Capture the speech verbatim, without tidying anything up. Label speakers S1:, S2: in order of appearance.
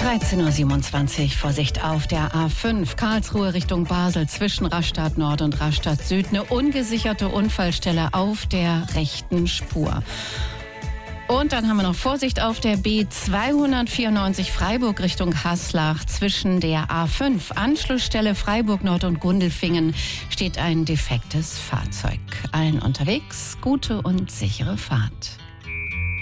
S1: dreizehn Uhr siebenundzwanzig, Vorsicht auf der A fünf, Karlsruhe Richtung Basel zwischen Rastatt Nord und Rastatt Süd. Eine ungesicherte Unfallstelle auf der rechten Spur. Und dann haben wir noch Vorsicht auf der B zweihundertvierundneunzig Freiburg Richtung Haslach. Zwischen der A fünf, Anschlussstelle Freiburg Nord und Gundelfingen, steht ein defektes Fahrzeug. Allen unterwegs gute und sichere Fahrt.